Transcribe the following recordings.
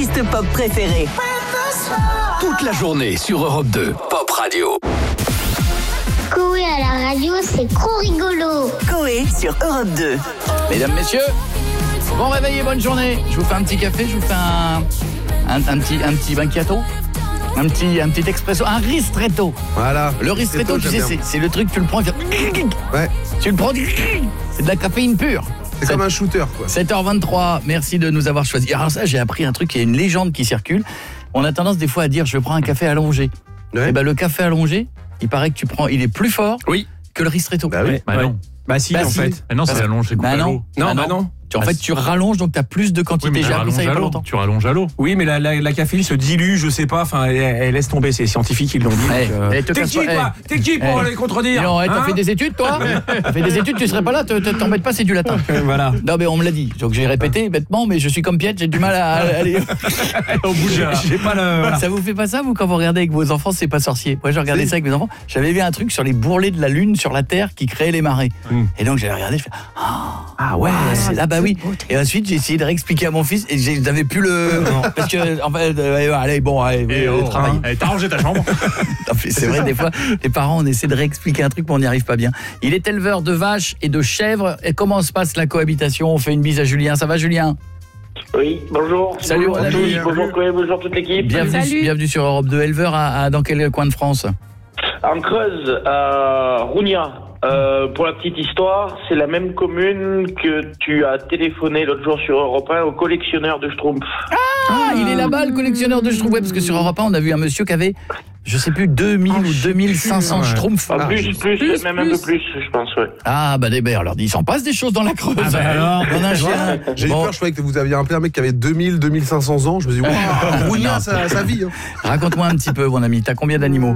artistes pop préférés. Toute la journée sur Europe 2, Pop Radio. Coé à la radio, c'est trop rigolo. Coé sur Europe 2. Mesdames, messieurs, bon réveil et bonne journée. Je vous fais un petit café, je vous fais un petit macchiato. Un petit expresso, un ristretto. Voilà. Le ristretto, tu sais, c'est le truc, tu le prends, ouais. Tu le prends, c'est de la caféine pure. C'est comme un shooter, quoi. 7h23, merci de nous avoir choisis. Alors ça, j'ai appris un truc, il y a une légende qui circule. On a tendance des fois à dire, je prends un café allongé. Ouais. Et ben le café allongé, il paraît que il est plus fort que le ristretto. Bah oui. Bah non. Bah si, en fait. Non, c'est allongé. Bah non. Non. En fait, tu rallonges, donc tu as plus de quantité. Oui, j'ai appris ça il y a pas longtemps. Tu rallonges à l'eau. Oui, mais la caféine se dilue, je sais pas, enfin, elle laisse tomber, c'est les scientifiques qui l'ont dit. T'es qui pour les contredire? Non, t'as fait des études, toi? T'as fait des études, tu serais pas là, t'embêtes pas, c'est du latin. Voilà. Non, mais on me l'a dit, donc j'ai répété bêtement, mais je suis comme Piet, j'ai du mal à aller au bout. J'ai pas le. Voilà. Ça vous fait pas ça, vous, quand vous regardez avec vos enfants, c'est pas sorcier? Moi, j'ai regardé ça avec mes enfants, j'avais vu un truc sur les bourrelets de la Lune sur la Terre qui créaient les marées. Et donc j'avais regardé, je fais ah ouais, c'est là, bah oui. Et ensuite, j'ai essayé de réexpliquer à mon fils et je n'avais plus le parce que en fait travaille. T'as rangé ta chambre. Non, c'est vrai, des fois les parents on essaie de réexpliquer un truc mais on n'y arrive pas bien. Il est éleveur de vaches et de chèvres. Et comment se passe la cohabitation? On fait une bise à Julien. Ça va, Julien? Oui, bonjour. Salut, bonjour à tous, bonjour Coé, bonjour toute l'équipe. Bienvenue sur Europe 2. Éleveur dans quel coin de France? En Creuse, à Rougnat. Pour la petite histoire, c'est la même commune que tu as téléphoné l'autre jour sur Europe 1 au collectionneur de Schtroumpfs. Ah, il est là-bas, le collectionneur de Schtroumpfs. Ouais, parce que sur Europe 1, on a vu un monsieur qui avait, je sais plus, 2000 ou 2500 Schtroumpfs. Plus, même un peu plus, je pense, ouais. Ah, bah des alors il s'en passe des choses dans la Creuse. Ah, bah alors, on a un chien. J'ai eu peur, je croyais que vous aviez appelé un mec qui avait 2500 ans. Je me suis dit, Rougnat, sa vie. Hein. Raconte-moi un petit peu, mon ami, t'as combien d'animaux?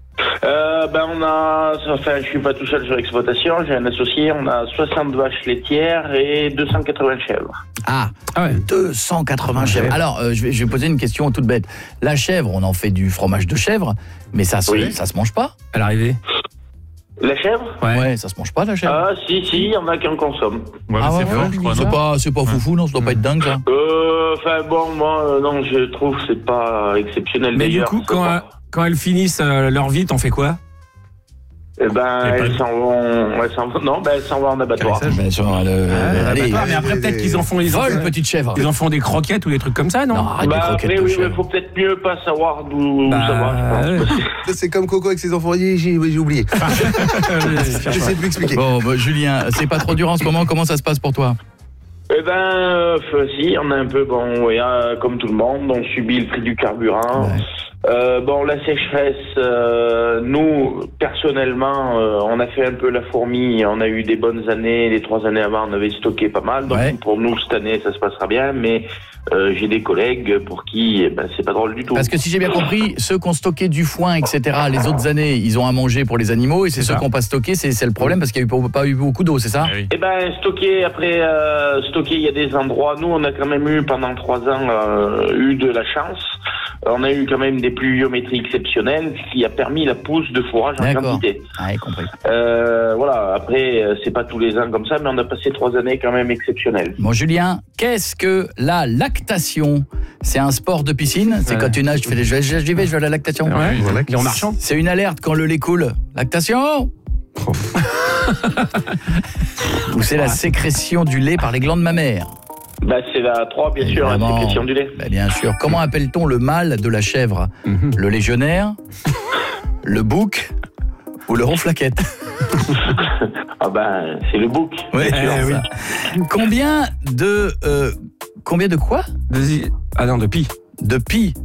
Je suis pas tout seul sur l'exploitation, j'ai un associé, on a 60 vaches laitières et 280 chèvres. Ah ouais. 280 chèvres. Alors, je vais poser une question toute bête. La chèvre, on en fait du fromage de chèvre, mais ça se mange pas à l'arrivée? La chèvre? Ouais, ça se mange pas, la chèvre? Ah, si, il y en a qui en consomment. Ouais, c'est fort, je crois. C'est pas foufou, non? Ça doit pas être dingue, ça? Moi, non, je trouve que c'est pas exceptionnel. Mais du coup, quand elles finissent leur vie, t'en fais quoi? Eh ben, elles s'en vont en abattoir. Allez, mais après, peut-être qu'ils en font petite chèvre. Ils en font des croquettes ou des trucs comme ça, non? Après, oui, il faut peut-être mieux pas savoir d'où ça va. C'est comme Coco avec ses enfants. J'ai oublié. Je sais plus expliquer. Bon, Julien, c'est pas trop dur en ce moment. Comment ça se passe pour toi? Eh ben, si, on a un peu, comme tout le monde, on subit le prix du carburant. Ouais. La sécheresse, nous, personnellement, on a fait un peu la fourmi, on a eu des bonnes années, les 3 années avant, on avait stocké pas mal, donc pour nous, cette année, ça se passera bien, mais j'ai des collègues pour qui c'est pas drôle du tout. Parce que si j'ai bien compris, ceux qui ont stocké du foin, etc., les autres années, ils ont à manger pour les animaux, et c'est ceux qui n'ont pas stocké, c'est le problème, parce qu'il n'y a pas eu beaucoup d'eau, c'est ça? Oui. Eh ben, stocker, il y a des endroits, nous, on a quand même eu, pendant 3 ans, de la chance. On a eu quand même des pluviométries exceptionnelles, ce qui a permis la pousse de fourrage en quantité. Ah, compris. Après, c'est pas tous les ans comme ça, mais on a passé 3 années quand même exceptionnelles. Bon, Julien, qu'est-ce que la lactation? C'est un sport de piscine? C'est quand tu nages, tu fais des j'y vais à la lactation. En marchant. C'est une alerte quand le lait coule. Lactation. Ou c'est la sécrétion du lait par les glandes mammaires? C'est la 3, bien sûr, la sécrétion du lait. Bien sûr. Comment appelle-t-on le mâle de la chèvre? Le légionnaire, le bouc ou le ronflaquette? C'est le bouc. Oui. Combien de quoi? De pi. De pi.